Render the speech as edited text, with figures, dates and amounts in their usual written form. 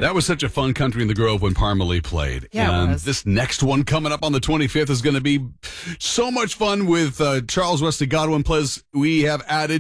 That was such a fun Country in the Grove when Parmalee played. Yeah, it was. This next one coming up on the 25th is going to be so much fun with Charles Wesley Godwin. Plus, we have added